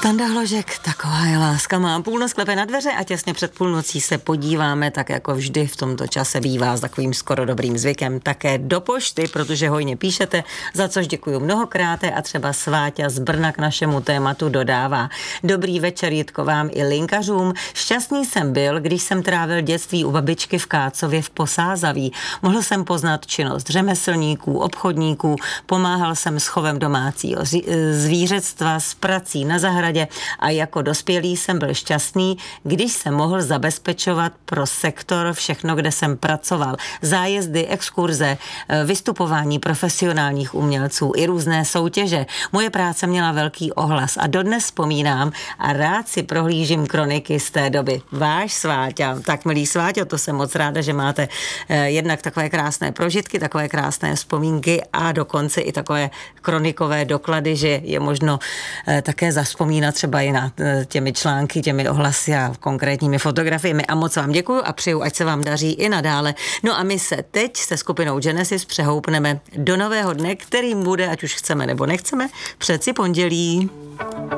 Standa Hložek, taková je láska. Mám půlnoc klepe na dveře a těsně před půlnocí se podíváme, tak jako vždy v tomto čase bývá s takovým skoro dobrým zvykem, také do pošty, protože hojně píšete, za což děkuju mnohokrát a třeba Sváťa z Brna k našemu tématu dodává. Dobrý večer, Jitko, vám i linkařům. Šťastný jsem byl, když jsem trávil dětství u babičky v Kácově v Posázaví. Mohl jsem poznat činnost řemeslníků, obchodníků, pomáhal jsem s chovem domácího zvířectva, s prací na zahradě a jako dospělý jsem byl šťastný, když jsem mohl zabezpečovat pro sektor všechno, kde jsem pracoval. Zájezdy, exkurze, vystupování profesionálních umělců i různé soutěže. Moje práce měla velký ohlas a dodnes vzpomínám a rád si prohlížím kroniky z té doby. Váš Sváťa. Tak, milý Sváťo, to jsem moc ráda, že máte jednak takové krásné prožitky, takové krásné vzpomínky a dokonce i takové kronikové doklady, že je možno také zavzpomínat třeba i na těmi články, těmi ohlasy a konkrétními fotografiemi. A moc vám děkuju a přeju, ať se vám daří i nadále. No a my se teď se skupinou Genesis přehoupneme do nového dne, kterým bude, ať už chceme nebo nechceme, přeci pondělí.